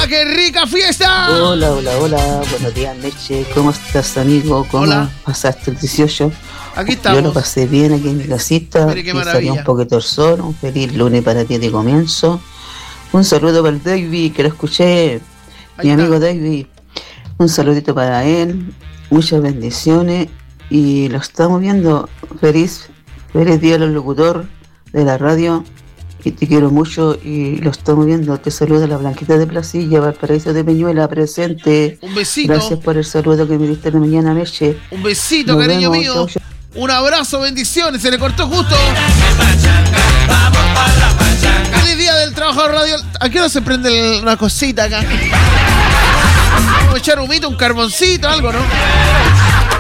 qué rica fiesta! Hola, buenos días, Meche. ¿Cómo estás, amigo? ¿Cómo pasaste el 18? Aquí estamos. Yo lo pasé bien aquí en mi casita. Mire qué maravilla. Salí un poquito el sol. Un feliz lunes para ti de comienzo. Un saludo para el David, que lo escuché. Mi amigo David. Un saludito para él. Muchas bendiciones. Y lo estamos viendo. Feliz día al locutor de la radio. Y te quiero mucho y lo estamos viendo. Te saluda la Blanquita de Placilla, Valparaíso de Peñuela, presente. Un besito. Gracias por el saludo que me diste de mañana, Meche. Un besito, Nos cariño vemos, mío. chau, chau. Un abrazo, bendiciones. Se le cortó justo. Feliz día del trabajador radio. ¿A qué hora se prende una cosita acá? Vamos a echar humito, un carboncito, algo, ¿no?